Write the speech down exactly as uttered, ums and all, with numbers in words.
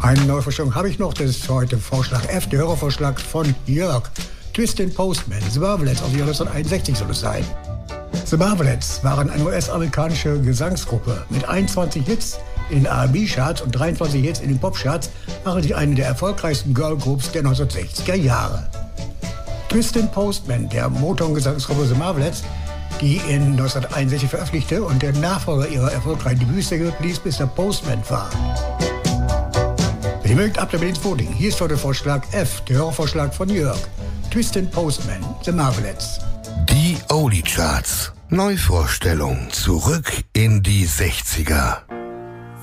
Eine Neuvorstellung habe ich noch, das ist heute Vorschlag F, der Hörervorschlag von Jörg. Twisted Postman, The Marvelettes, aus dem Jahr neunzehnhunderteinundsechzig soll es sein. The Marvelettes waren eine U S-amerikanische Gesangsgruppe. Mit einundzwanzig Hits in den R and B-Charts und dreiundzwanzig Hits in den Pop-Charts waren sie eine der erfolgreichsten Girlgroups der neunzehnhundertsechziger Jahre. Twisted Postman, der Motown-Gesangsgruppe The Marvelettes, die in neunzehnhunderteinundsechzig veröffentlichte und der Nachfolger ihrer erfolgreichen Debütsingle Please Mister Postman war. Wenn ihr mögt, ab damit ins Voting. Hier ist heute Vorschlag F, der Hörervorschlag von Jörg. Twisted Postman, The Marvelettes. Die Oldie Charts. Neuvorstellung. Zurück in die sechziger.